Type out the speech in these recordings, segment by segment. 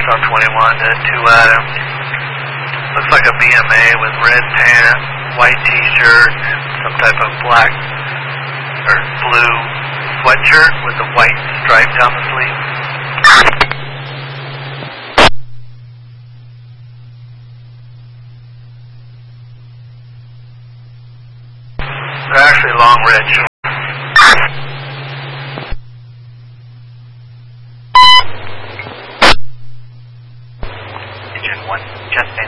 on 21 to 2 Adams. Looks like a BMA with red pants, white t-shirt, and some type of black or blue sweatshirt with a white stripe down the sleeve. They're actually long red shorts. Engine 1, just in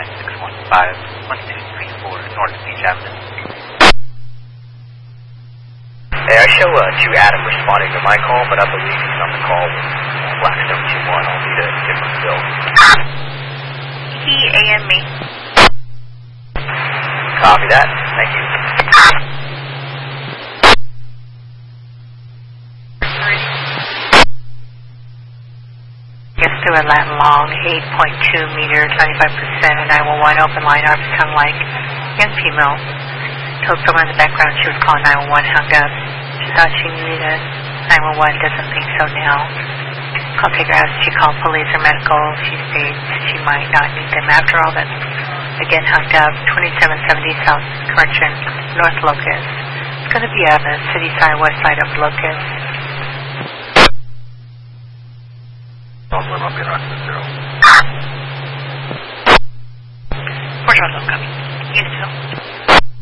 49615, 1234 North Beach Avenue. Hey, I show 2 Adam responding to my call, but I believe he's on the call with Blackstone 2-1. I'll need a different bill. He and me. Copy that. Thank you. Gets to Atlanta long, 8.2 meters, 95%, and 911 open line, Armstrong like, young female. Told someone in the background she was calling 911, hung up. She thought she needed it. 911 doesn't think so now. Call taker asked she called police or medical. She states she might not need them after all that. Again hung up, 2770 South Correction, North Locust. It's going to be on the city side, west side of Locust. Also, I'm up in on 0. Portugal coming. Unit 2.